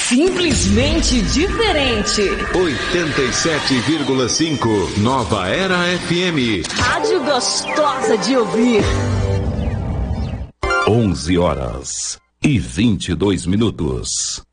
Simplesmente diferente. 87,5 Nova Era FM. Rádio gostosa de ouvir. 11 horas e 22 minutos.